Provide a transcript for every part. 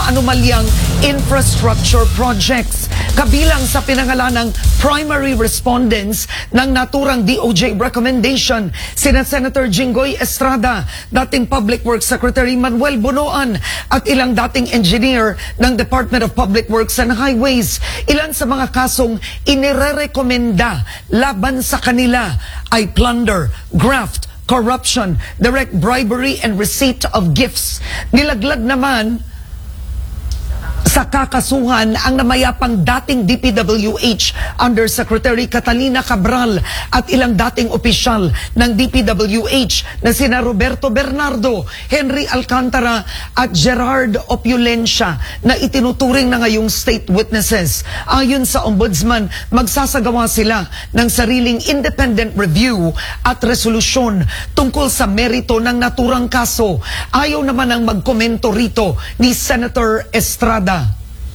maanumalyang infrastructure projects. Kabilang sa pinangalanang primary respondents ng naturang DOJ recommendation, sina Senator Jinggoy Estrada, dating Public Works Secretary Manuel Bonoan, at ilang dating engineer ng Department of Public Works and Highways. Ilan sa mga kasong inirerekomenda laban sa kanila ay plunder, graft, corruption, direct bribery, and receipt of gifts. Nilaglag naman sa kakasuhan ang namayapang dating DPWH Undersecretary Catalina Cabral at ilang dating opisyal ng DPWH na sina Roberto Bernardo, Henry Alcantara at Gerard Opulencia na itinuturing na ngayong state witnesses. Ayon sa Ombudsman, magsasagawa sila ng sariling independent review at resolusyon tungkol sa merito ng naturang kaso. Ayaw naman ang magkomento rito ni Senator Estrada.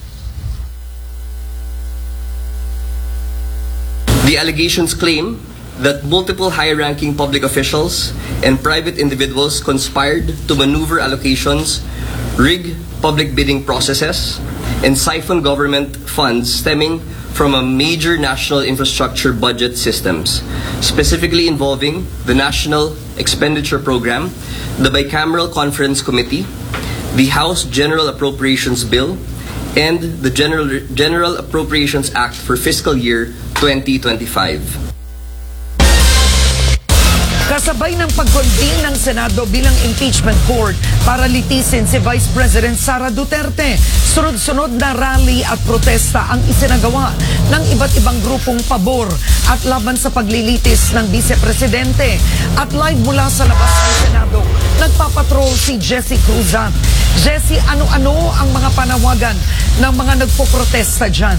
The allegations claim that multiple high-ranking public officials and private individuals conspired to maneuver allocations, rig public bidding processes, and siphon government funds stemming from a major national infrastructure budget systems, specifically involving the National Expenditure Program, the Bicameral Conference Committee, the House General Appropriations Bill, and the General Appropriations Act for fiscal year 2025. Kasabay ng pag-convene ng Senado bilang impeachment court para litisin si Vice President Sara Duterte, sunod-sunod na rally at protesta ang isinagawa ng iba't ibang grupong pabor at laban sa paglilitis ng Vice Presidente. At live mula sa labas ng Senado, nagpapatrol si Jessie Cruzat. Jessie, ano-ano ang mga panawagan ng mga nagpoprotesta dyan?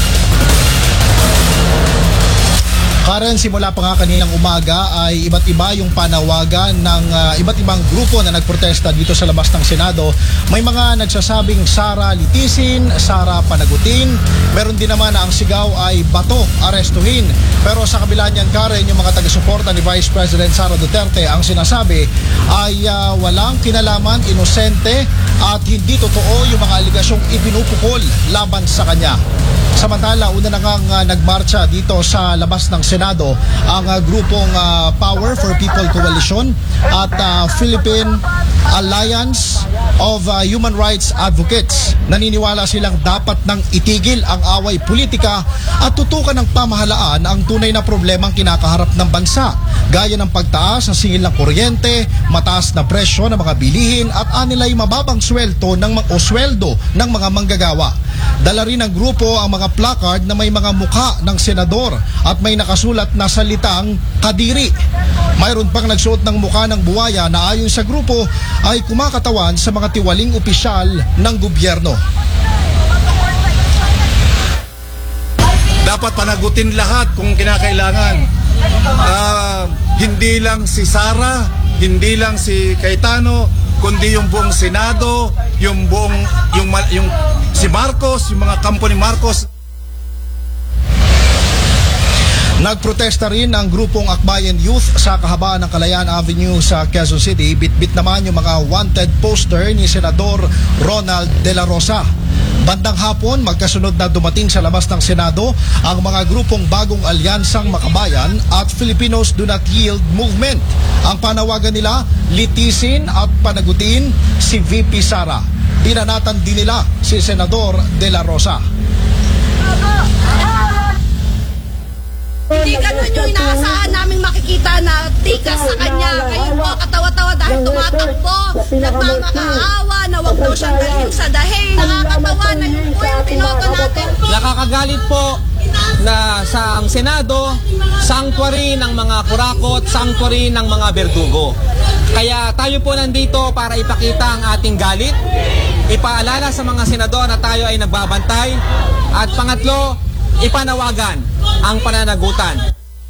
Karen, simula pa nga kaninang umaga ay iba't iba yung panawagan ng iba't ibang grupo na nagprotesta dito sa labas ng Senado. May mga nagsasabing Sara litisin, Sara panagutin. Meron din naman na ang sigaw ay bato, arestuhin. Pero sa kabila niyan, Karen, yung mga taga-suporta ni Vice President Sara Duterte ang sinasabi ay walang kinalaman, inosente at hindi totoo yung mga aligasyong ipinupukol laban sa kanya. Samantala, una na ngang nagmarcha dito sa labas ng Senado ang grupong Power for People Coalition at Philippine Alliance of Human Rights Advocates. Naniniwala silang dapat nang itigil ang away politika at tutukan ng pamahalaan ang tunay na problemang kinakaharap ng bansa, gaya ng pagtaas ng singil ng kuryente, mataas na presyo ng mga bilihin at anilay mababang sweldo ng mga manggagawa. Dala rin ng grupo ang mga placard na may mga mukha ng senador at may nakasulat na salitang kadiri. Mayroon pang nagsuot ng mukha ng buwaya na ayon sa grupo ay kumakatawan sa mga tiwaling opisyal ng gobyerno. Dapat panagutin lahat kung kinakailangan. Hindi lang si Sara, hindi lang si Cayetano, kundi yung buong Senado, yung si Marcos, yung mga kampo ni Marcos. Nagprotesta rin ang grupong Akbayan Youth sa kahabaan ng Kalayaan Avenue sa Quezon City. Bitbit naman yung mga wanted poster ni Senador Ronald De La Rosa. Bandang hapon, magkasunod na dumating sa labas ng Senado ang mga grupong Bagong Alyansang Makabayan at Filipinos Do Not Yield Movement. Ang panawagan nila, litisin at panagutin si VP Sara. Pinanatan din nila si Senador De La Rosa. Hindi ganun yung inaasahan naming makikita na tikas sa kanya. Ngayon po, katawa-tawa dahil tumatakbo, nagmamakaawa, na wag daw siyang dalhin sa dahil. Nakakatawa na yun po yung pinoto natin po. Nakakagalit po na sa ang Senado, sanctuary ng mga kurakot, sanctuary ng mga berdugo. Kaya tayo po nandito para ipakita ang ating galit, ipaalala sa mga senador na tayo ay nagbabantay, at pangatlo, ipanawagan ang pananagutan.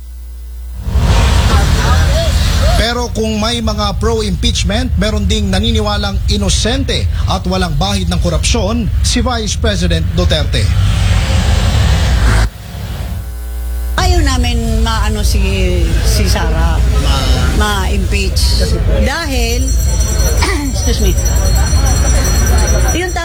Pero kung may mga pro-impeachment, meron ding naniniwalang inosente at walang bahid ng korupsyon si Vice President Duterte. Ayaw namin maano si Sara ma-impeach dahil excuse me. Yun